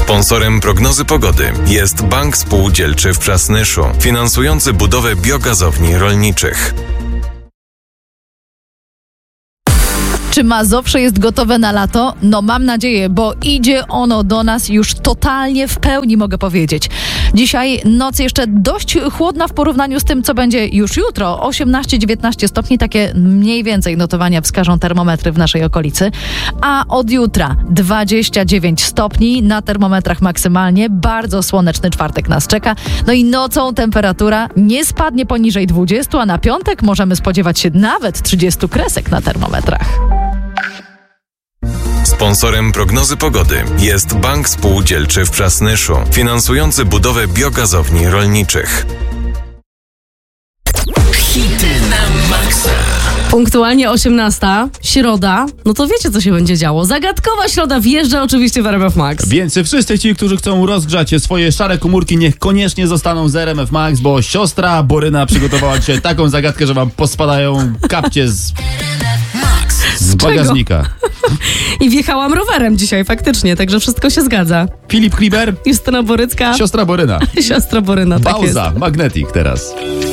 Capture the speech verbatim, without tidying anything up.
Sponsorem prognozy pogody jest Bank Spółdzielczy w Przasnyszu, finansujący budowę biogazowni rolniczych. Czy Mazowsze jest gotowe na lato? No mam nadzieję, bo idzie ono do nas już totalnie w pełni, mogę powiedzieć. Dzisiaj noc jeszcze dość chłodna w porównaniu z tym, co będzie już jutro. osiemnaście dziewiętnaście stopni, takie mniej więcej notowania wskażą termometry w naszej okolicy. A od jutra dwadzieścia dziewięć stopni na termometrach maksymalnie. Bardzo słoneczny czwartek nas czeka. No i nocą temperatura nie spadnie poniżej dwudziestu, a na piątek możemy spodziewać się nawet trzydziestu kresek na termometrach. Sponsorem prognozy pogody jest Bank Spółdzielczy w Przasnyszu, finansujący budowę biogazowni rolniczych. Hity na maksa. Punktualnie osiemnasta, środa, no to wiecie, co się będzie działo. Zagadkowa środa wjeżdża oczywiście w R M F Max. Więc wszyscy ci, którzy chcą rozgrzać swoje szare komórki, niech koniecznie zostaną z R M F Max, bo siostra Boryna przygotowała dzisiaj taką zagadkę, że wam pospadają kapcie z... z bagażnika. I wjechałam rowerem dzisiaj faktycznie, także wszystko się zgadza. Filip Kliber, Justyna Borycka, siostra Boryna. siostra Boryna, tak jest. Pauza, Magnetic teraz.